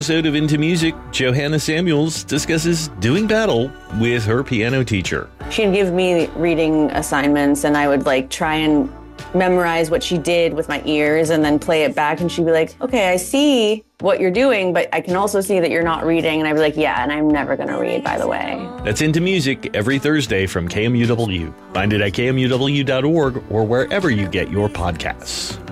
Episode of Into Music, Johanna Samuels discusses doing battle with her piano teacher. She'd give me reading assignments and I would try and memorize what she did with my ears and then play it back, and she'd be like, okay, I see what you're doing, but I can also see that you're not reading. And I'd be like, yeah, and I'm never going to read, by the way. That's Into Music every Thursday from KMUW. Find it at kmuw.org or wherever you get your podcasts.